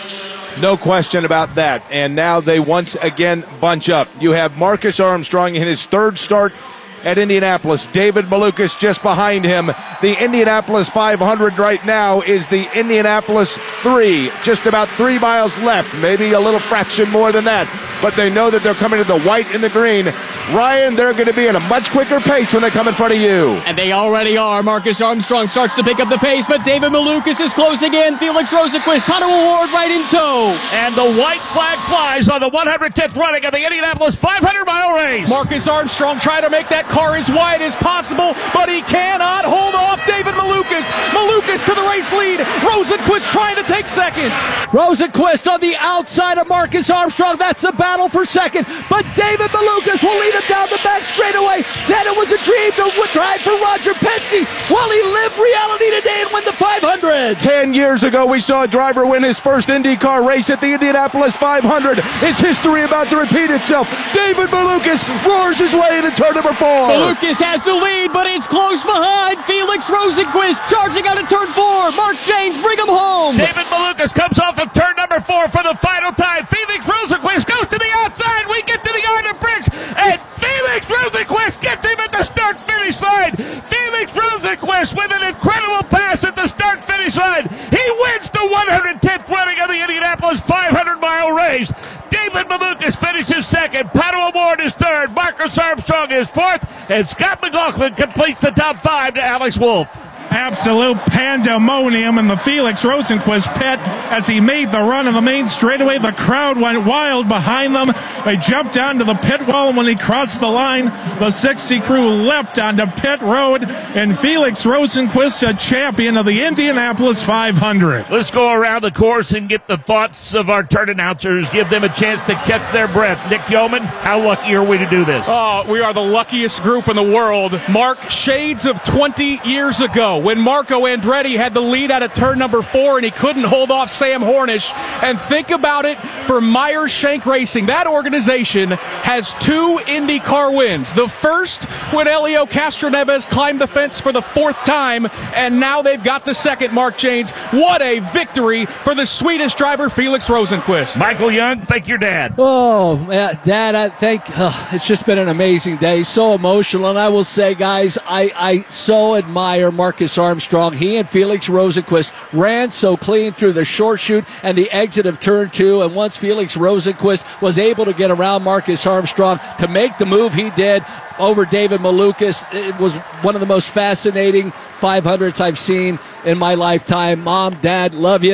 No question about that. And now they once again bunch up. You have Marcus Armstrong in his 3rd start at Indianapolis. David Malukas just behind him. The Indianapolis 500 right now is the Indianapolis 3. Just about 3 miles left. Maybe a little fraction more than that. But they know that they're coming to the white and the green. Ryan, they're going to be in a much quicker pace when they come in front of you. And they already are. Marcus Armstrong starts to pick up the pace, but David Malukas is closing in. Felix Rosenquist, Pato Award right in tow. And the white flag flies on the 110th running of the Indianapolis 500-mile race. Marcus Armstrong trying to make that car as wide as possible, but he cannot hold off David Malukas. Malukas to the race lead. Rosenquist trying to take second. Rosenquist on the outside of Marcus Armstrong. That's the battle for second. But David Malukas will lead him down the back straightaway. Said it was a dream to drive for Roger Penske. Well, he lived reality today and win the 500. 10 years ago, we saw a driver win his first IndyCar race at the Indianapolis 500. Is history about to repeat itself? David Malukas roars his way into turn number 4. Malukas has the lead, but it's close behind. Felix Rosenquist charging out of turn 4. Mark James, bring him home. David Malukas comes off of turn number 4 for the final time. Felix Rosenquist goes to the outside. We get to the yard of bricks, and Felix Rosenquist gets him at the start-finish line. Felix Rosenquist with an incredible pass at the start-finish line. He wins the 110th running of the Indianapolis 500-mile race. David Malukas finishes second. Pato Award is third. Marcus Armstrong is fourth. And Scott McLaughlin completes the top 5 to Alex Wolff. Absolute pandemonium in the Felix Rosenquist pit as he made the run of the main straightaway. The crowd went wild behind them. They jumped onto the pit wall, and when he crossed the line, the 60 crew leapt onto pit road, and Felix Rosenquist, a champion of the Indianapolis 500. Let's go around the course and get the thoughts of our turn announcers. Give them a chance to catch their breath. Nick Yeoman, how lucky are we to do this? We are the luckiest group in the world. Mark, shades of 20 years ago, when Marco Andretti had the lead out of turn number 4 and he couldn't hold off Sam Hornish. And think about it for Meyer Shank Racing. That organization has 2 IndyCar wins. The first when Elio Castro-Neves climbed the fence for the 4th time, and now they've got the second, Mark Janes. What a victory for the Swedish driver Felix Rosenquist. Michael Young, thank your dad. Oh, Dad, I think it's just been an amazing day. So emotional. And I will say, guys, I so admire Marcus Armstrong. He and Felix Rosenquist ran so clean through the short chute and the exit of turn 2. And once Felix Rosenquist was able to get around Marcus Armstrong to make the move he did over David Malukas, it was one of the most fascinating 500s I've seen in my lifetime. Mom, Dad, love you.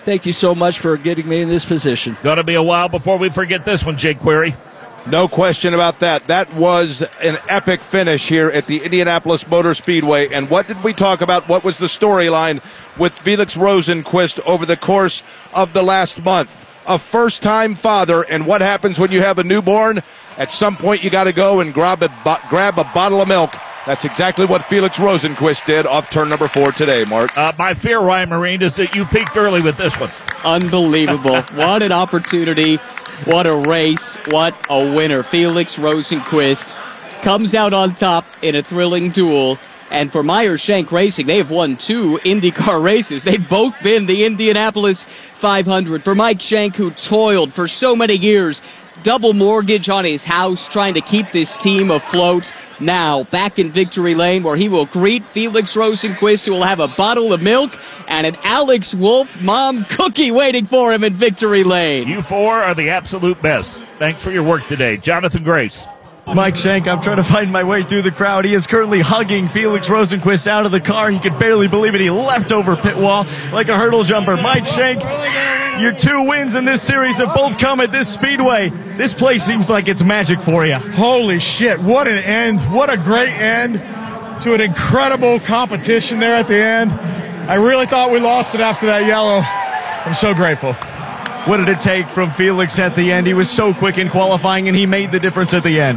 Thank you so much for getting me in this position. Going to be a while before we forget this one, Jake Query. No question about that. That was an epic finish here at the Indianapolis Motor Speedway. And what did we talk about? What was the storyline with Felix Rosenqvist over the course of the last month? A first-time father, and what happens when you have a newborn? At some point, you got to go and grab a bottle of milk. That's exactly what Felix Rosenqvist did off turn number 4 today, Mark. My fear, Ryan Marine, is that you peaked early with this one. Unbelievable. What an opportunity. What a race. What a winner. Felix Rosenqvist comes out on top in a thrilling duel. And for Meyer Shank Racing, they have won 2 IndyCar races. They've both been the Indianapolis 500. For Mike Shank, who toiled for so many years, double mortgage on his house, trying to keep this team afloat. Now, back in victory lane, where he will greet Felix Rosenqvist, who will have a bottle of milk and an Alex Wolf mom cookie waiting for him in victory lane. You 4 are the absolute best. Thanks for your work today. Jonathan Grace. Mike Shank, I'm trying to find my way through the crowd. He is currently hugging Felix Rosenqvist out of the car. He could barely believe it. He leapt over pit wall like a hurdle jumper. Mike Shank, your 2 wins in this series have both come at this speedway. This place seems like it's magic for you. Holy shit, what an end. What a great end to an incredible competition there at the end. I really thought we lost it after that yellow. I'm so grateful. What did it take from Felix at the end? He was so quick in qualifying, and he made the difference at the end.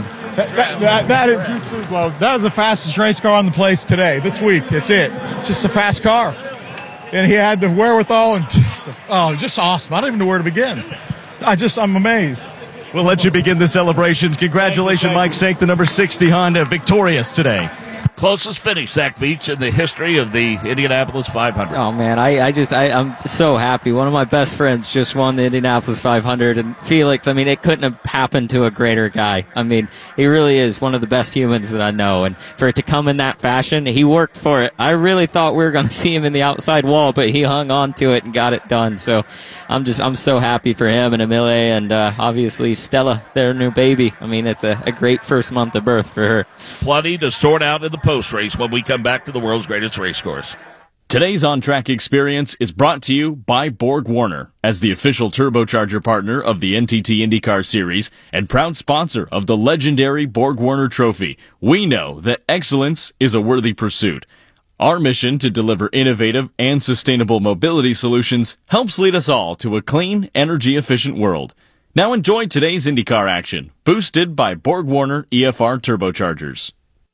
That was the fastest race car on the place today, this week. It's it. It's just a fast car. And he had the wherewithal, and just awesome. I don't even know where to begin. I'm amazed. We'll let you begin the celebrations. Congratulations, Mike Shank, the number 60 Honda, victorious today. Closest finish, Zach Veach, in the history of the Indianapolis 500. Oh, man, I'm so happy. One of my best friends just won the Indianapolis 500, and Felix, I mean, it couldn't have happened to a greater guy. I mean, he really is one of the best humans that I know, and for it to come in that fashion, he worked for it. I really thought we were going to see him in the outside wall, but he hung on to it and got it done, so I'm so happy for him and Emile and obviously Stella, their new baby. I mean, it's a great first month of birth for her. Plenty to sort out in the post race when we come back to the world's greatest race course. Today's on-track experience is brought to you by Borg Warner as the official turbocharger partner of the NTT IndyCar Series and proud sponsor of the legendary Borg Warner Trophy. We know that excellence is a worthy pursuit. Our mission to deliver innovative and sustainable mobility solutions helps lead us all to a clean, energy-efficient world. Now enjoy today's IndyCar action, boosted by Borg Warner EFR turbochargers.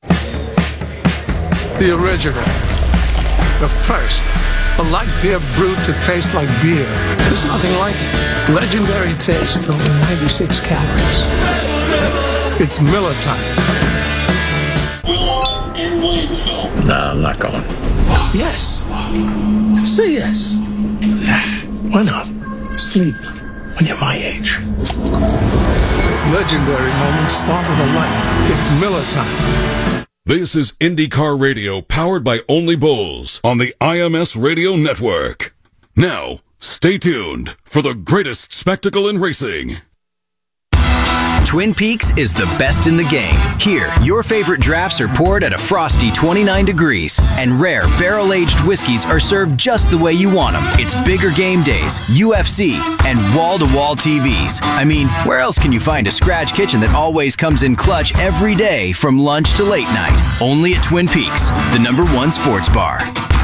The original. The first. A light beer brewed to taste like beer. There's nothing like it. Legendary taste, only 96 calories. It's Miller time. No, I'm not going. Yes. Say yes. Why not? Sleep when you're my age. Legendary moments start with a light. It's Miller time. This is IndyCar Radio, powered by Only Bulls on the IMS Radio Network. Now, stay tuned for the greatest spectacle in racing. Twin Peaks is the best in the game. Here, your favorite drafts are poured at a frosty 29 degrees, and rare barrel-aged whiskeys are served just the way you want them. It's bigger game days, UFC, and wall-to-wall TVs. I mean, where else can you find a scratch kitchen that always comes in clutch every day from lunch to late night? Only at Twin Peaks, the #1 sports bar.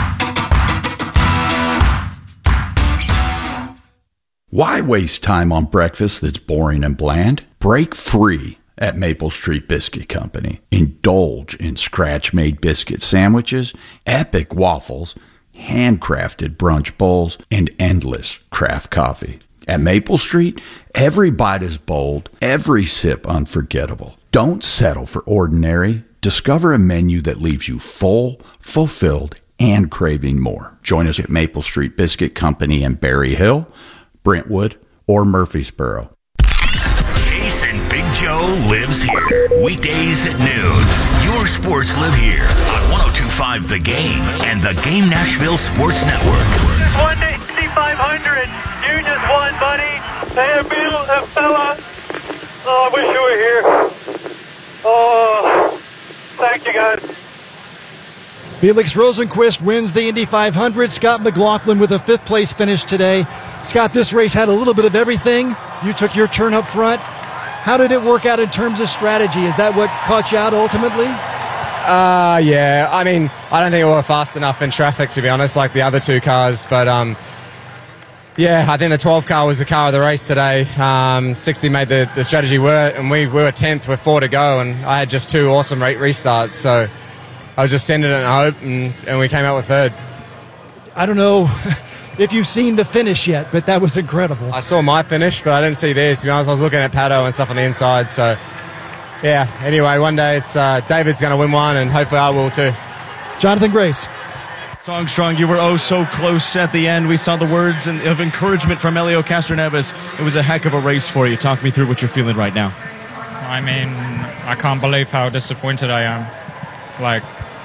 Why waste time on breakfast that's boring and bland? Break free at Maple Street Biscuit Company. Indulge in scratch-made biscuit sandwiches, epic waffles, handcrafted brunch bowls, and endless craft coffee. At Maple Street, every bite is bold, every sip unforgettable. Don't settle for ordinary. Discover a menu that leaves you full, fulfilled, and craving more. Join us at Maple Street Biscuit Company in Berry Hill, Brentwood, or Murfreesboro. Jason Big Joe lives here. Weekdays at noon. Your sports live here on 102.5 The Game and the Game Nashville Sports Network. Just won the Indy 500. You just won, buddy. Hey, fella. Oh, I wish you were here. Oh, thank you, guys. Felix Rosenqvist wins the Indy 500. Scott McLaughlin with a 5th place finish today. Scott, this race had a little bit of everything. You took your turn up front. How did it work out in terms of strategy? Is that what caught you out ultimately? Yeah. I mean, I don't think we were fast enough in traffic, to be honest, like the other 2 cars. But, yeah, I think the 12 car was the car of the race today. 60 made the strategy work, and we were 10th with 4 to go, and I had just 2 awesome restarts. So I was just sending it in hope, and we came out with 3rd. I don't know if you've seen the finish yet, but that was incredible. I saw my finish, but I didn't see theirs. To be honest, I was looking at Pato and stuff on the inside. So, yeah, anyway, one day it's David's going to win one, and hopefully I will too. Jonathan Grace. Strong, you were so close at the end. We saw the words of encouragement from Helio Castroneves. It was a heck of a race for you. Talk me through what you're feeling right now. I mean, I can't believe how disappointed I am. Like,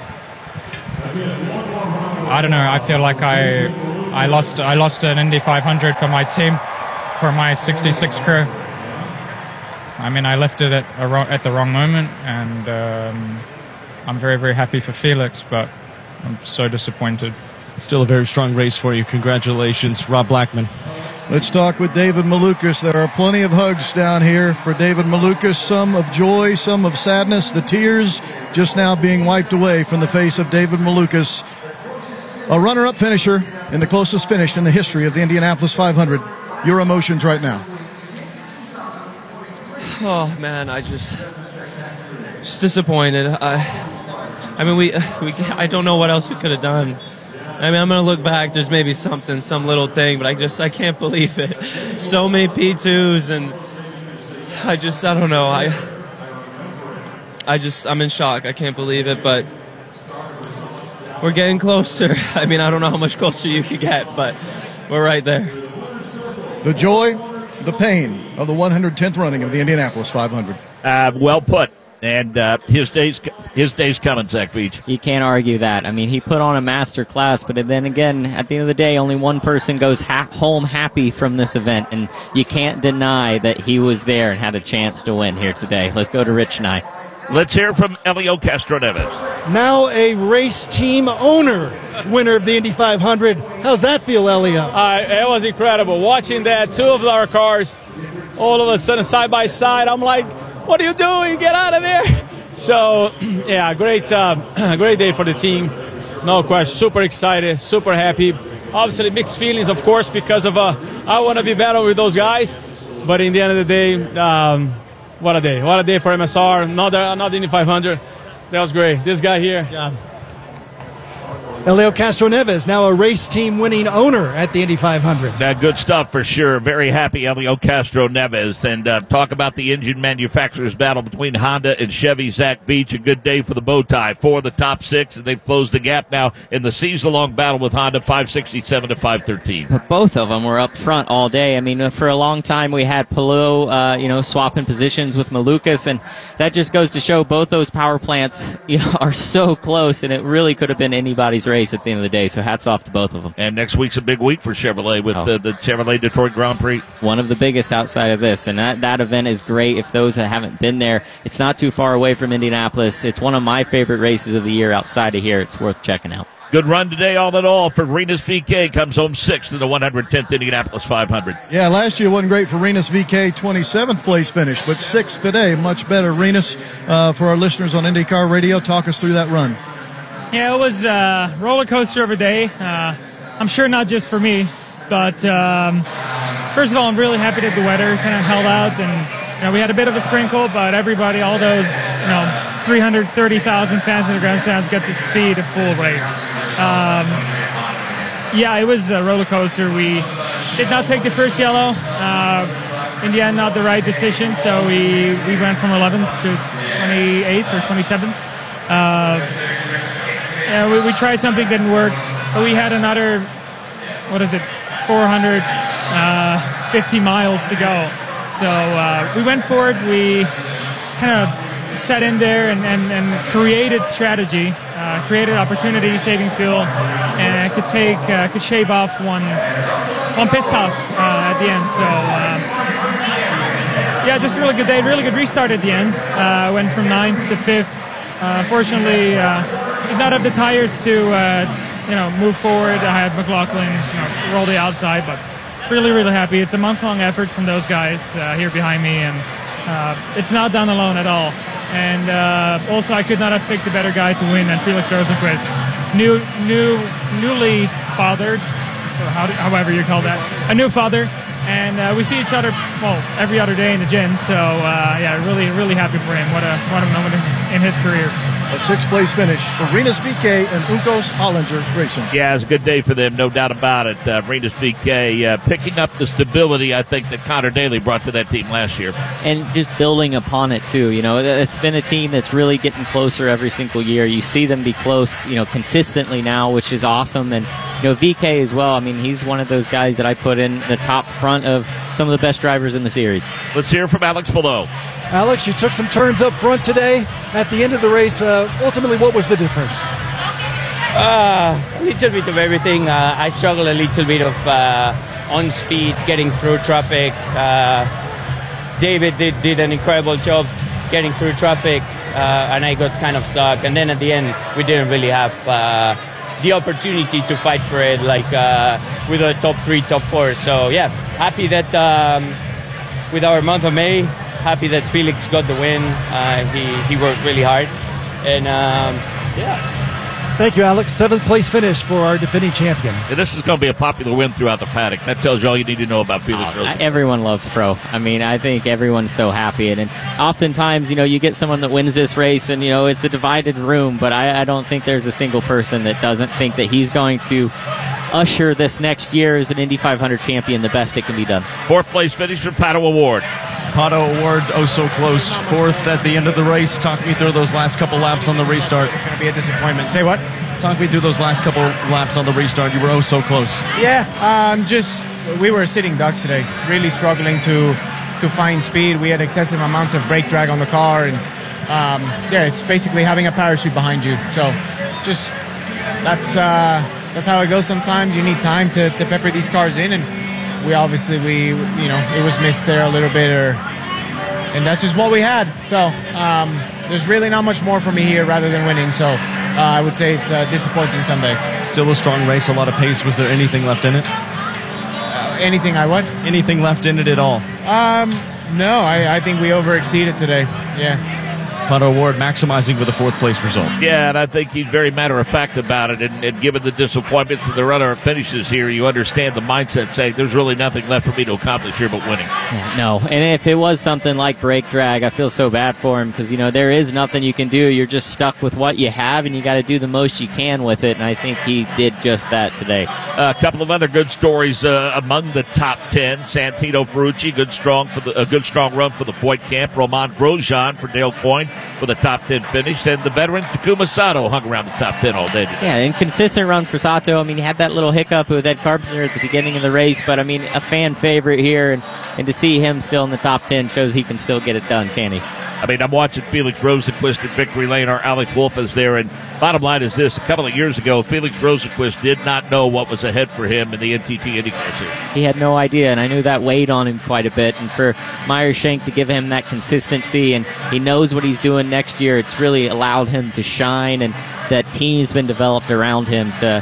I don't know. I feel like I lost an Indy 500 for my team, for my 66 crew. I mean, I left it at the wrong moment, and I'm very, very happy for Felix, but I'm so disappointed. Still a very strong race for you. Congratulations, Rob Blackman. Let's talk with David Malukas. There are plenty of hugs down here for David Malukas, some of joy, some of sadness, the tears just now being wiped away from the face of David Malukas, a runner-up finisher in the closest finish in the history of the Indianapolis 500. Your emotions right now? Oh, man, just disappointed. I mean, I don't know what else we could have done. I mean, I'm going to look back. There's maybe something, some little thing, but I can't believe it. So many P2s, and I don't know. I'm in shock. I can't believe it, but we're getting closer. I mean, I don't know how much closer you could get, but we're right there. The joy, the pain of the 110th running of the Indianapolis 500. Well put. And his day's coming, Zach Veach. You can't argue that. I mean, he put on a master class, but then again, at the end of the day, only one person goes home happy from this event, and you can't deny that he was there and had a chance to win here today. Let's go to Rich Nye. Let's hear from Helio Castroneves. Now a race team owner, winner of the Indy 500. How's that feel, Helio? It was incredible. Watching that, 2 of our cars, all of a sudden side by side, I'm like, what are you doing? Get out of there. So, yeah, great day for the team. No question. Super excited, super happy. Obviously, mixed feelings, of course, because of I want to be better with those guys. But in the end of the day, what a day. What a day for MSR. Another Indy 500. That was great. This guy here. Yeah. Helio Castroneves, now a race team winning owner at the Indy 500. Good stuff for sure. Very happy, Helio Castroneves. And talk about the engine manufacturers battle between Honda and Chevy. Zach Veach, a good day for the bow tie. 4 of the top 6, and they've closed the gap now in the season-long battle with Honda, 567 to 513. But both of them were up front all day. I mean, for a long time we had Palou, swapping positions with Malukas, and that just goes to show both those power plants, are so close, and it really could have been anybody's race at the end of the day, so hats off to both of them. And next week's a big week for Chevrolet with the Chevrolet Detroit Grand Prix. One of the biggest outside of this, and that event is great. If those that haven't been there, it's not too far away from Indianapolis. It's one of my favorite races of the year outside of here. It's worth checking out. Good run today, all in all, for Rinus VeeKay. Comes home 6th in the 110th Indianapolis 500. Yeah, last year wasn't great for Rinus VeeKay, 27th place finish, but 6th today. Much better. Rinus, for our listeners on IndyCar Radio, talk us through that run. Yeah, it was a roller coaster of a day. I'm sure not just for me, but first of all, I'm really happy that the weather kind of held out, and we had a bit of a sprinkle, but everybody, all those 330,000 fans in the grandstands got to see the full race. Yeah, it was a roller coaster. We did not take the first yellow. In the end, not the right decision, so we went from 11th to 28th or 27th. Yeah, we tried something, didn't work, but we had another, 450 miles to go. So we went forward, we kind of sat in there and created strategy, created opportunity, saving fuel, and could shave off one pit stop at the end. So yeah, just a really good day, really good restart at the end. Went from 9th to 5th. Fortunately, did not have the tires to move forward. I had McLaughlin roll the outside, but really, really happy. It's a month-long effort from those guys here behind me, and it's not done alone at all. And also, I could not have picked a better guy to win than Felix Rosenqvist. Newly fathered, or however you call that, a new father. And we see each other, every other day in the gym. So, really, really happy for him. What a moment in his career. A sixth-place finish for Rinus VeeKay and Uncos Hollinger Racing. Yeah, it's a good day for them, no doubt about it. Rinus VeeKay picking up the stability, I think, that Connor Daly brought to that team last year. And just building upon it, too. It's been a team that's really getting closer every single year. You see them be close, consistently now, which is awesome. And, VeeKay as well. I mean, he's one of those guys that I put in the top front of some of the best drivers in the series. Let's hear from Alex Palou. Alex, you took some turns up front today. At the end of the race, ultimately, what was the difference? A little bit of everything. I struggled a little bit of on speed, getting through traffic. David did an incredible job getting through traffic, and I got kind of stuck. And then at the end, we didn't really have the opportunity to fight for it, with a top 3, top 4. So, yeah, happy that with our month of May, happy that Felix got the win. He worked really hard. And, Thank you, Alex. 7th place finish for our defending champion. Yeah, this is going to be a popular win throughout the paddock. That tells you all you need to know about Felix Rosenqvist. Everyone loves Pro. I mean, I think everyone's so happy. And oftentimes, you get someone that wins this race and, it's a divided room. But I don't think there's a single person that doesn't think that he's going to usher this next year as an Indy 500 champion the best it can be done. 4th place finish for Pato O'Ward. Pato O'Ward, so close. 4th at the end of the race. Talk me through those last couple laps on the restart. It's going to be a disappointment. Say what? Talk me through those last couple laps on the restart. You were so close. Yeah, we were sitting duck today. Really struggling to find speed. We had excessive amounts of brake drag on the car, and it's basically having a parachute behind you. So, just that's how it goes. Sometimes you need time to pepper these cars in, and we obviously it was missed there a little bit, and that's just what we had. So there's really not much more for me here rather than winning. So I would say it's a disappointing Sunday. Still a strong race, a lot of pace. Was there anything left in it? Anything Anything left in it at all? No, I think we overexceeded today. Yeah. Pato O'Ward maximizing with a 4th place result. Yeah, and I think he's very matter-of-fact about it. And given the disappointment to the runner finishes here, you understand the mindset saying there's really nothing left for me to accomplish here but winning. Yeah, no, and if it was something like brake drag, I feel so bad for him because, there is nothing you can do. You're just stuck with what you have, and you got to do the most you can with it, and I think he did just that today. A couple of other good stories among the top 10. Santino Ferrucci, a good strong run for the Foyt camp. Romain Grosjean for Dale Coyne for the top 10 finish, and the veteran Takuma Sato hung around the top 10 all day today. Yeah, and consistent run for Sato. I mean, he had that little hiccup with Ed Carpenter at the beginning of the race, but I mean, a fan favorite here, and to see him still in the top 10 shows he can still get it done, can he? I mean, I'm watching Felix Rosenqvist at Victory Lane. Our Alex Wolff is there, and bottom line is this. A couple of years ago, Felix Rosenqvist did not know what was ahead for him in the NTT IndyCar Series. He had no idea, and I knew that weighed on him quite a bit. And for Meyershank to give him that consistency, and he knows what he's doing next year, it's really allowed him to shine, and that team's been developed around him to,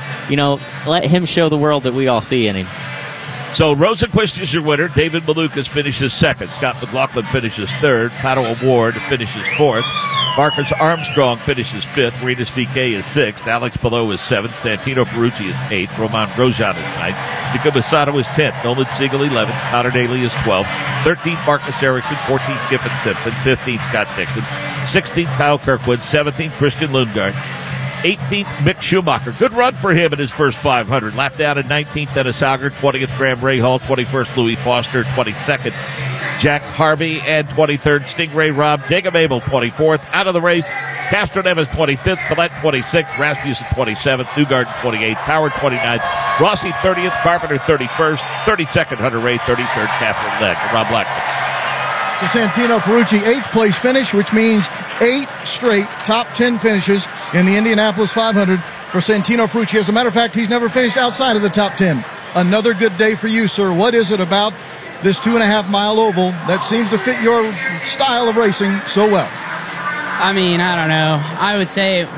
let him show the world that we all see in him. So Rosenqvist is your winner. David Malukas finishes 2nd. Scott McLaughlin finishes 3rd. Pato O'Ward finishes 4th. Marcus Armstrong finishes 5th. Rinus VeeKay is 6th. Alex Palou is 7th. Santino Ferrucci is 8th. Romain Grosjean is 9th. Takuma Sato is 10th. Nolan Siegel 11th. Connor Daly is 12th. 13th Marcus Ericsson. 14th Giffen Simpson. 15th Scott Dixon. 16th Kyle Kirkwood. 17th Christian Lundgaard. 18th Mick Schumacher. Good run for him in his first 500. Lap down at 19th Dennis Auger, 20th Graham Rahal, 21st Louis Foster, 22nd Jack Harvey, and 23rd Stingray Rob. Jacob Abel, 24th. Out of the race, Castro Neves, 25th. Collette, 26th. Rasmussen, 27th. Newgarden, 28th. Howard, 29th. Rossi, 30th. Carpenter, 31st. 32nd Hunter Ray, 33rd Catherine Legg. Rob Blackman. The Santino Ferrucci 8th place finish, which means 8 straight top 10 finishes in the Indianapolis 500 for Santino Ferrucci. As a matter of fact, he's never finished outside of the top 10. Another good day for you, sir. What is it about this 2.5-mile oval that seems to fit your style of racing so well? I mean, I don't know. I would say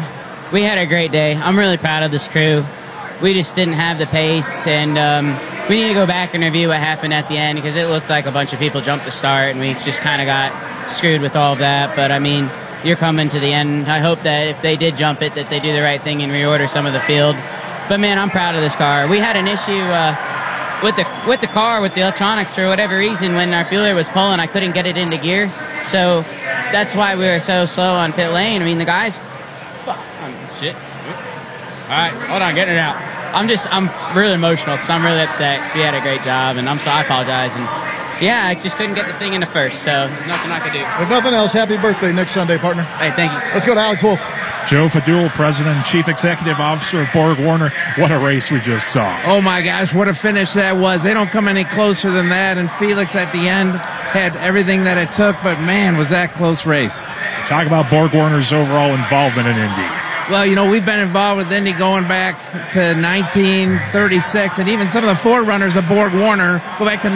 We had a great day. I'm really proud of this crew. We just didn't have the pace, and we need to go back and review what happened at the end because it looked like a bunch of people jumped the start, and we just kind of got screwed with all of that. But, I mean, you're coming to the end. I hope that if they did jump it, that they do the right thing and reorder some of the field. But, man, I'm proud of this car. We had an issue with the car, with the electronics, for whatever reason. When our fueler was pulling, I couldn't get it into gear. So that's why we were so slow on pit lane. I mean, the guys... Shit. All right, hold on, getting it out. I'm really emotional because I'm really upset because we had a great job, and I apologize. And yeah, I just couldn't get the thing into first, so nothing I could do. If nothing else, happy birthday next Sunday, partner. Hey, thank you. Let's go to Alex Wolf. Joe Fadul, President and Chief Executive Officer of Borg Warner. What a race we just saw. Oh, my gosh, what a finish that was. They don't come any closer than that, and Felix at the end had everything that it took, but, man, was that close race. Talk about Borg Warner's overall involvement in Indy. Well, you know, we've been involved with Indy going back to 1936, and even some of the forerunners of Borg Warner go back to